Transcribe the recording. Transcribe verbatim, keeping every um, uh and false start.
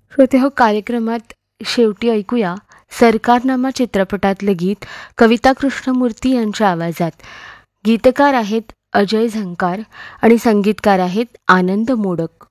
श्रोते हो, कार्यक्रमात शेवटी ऐकूया सरकारनामा चित्रपटातले गीत कविता कृष्णमूर्ती यांच्या आवाजात. गीतकार आहेत अजय झंकार आणि संगीतकार आहेत आनंद मोडक.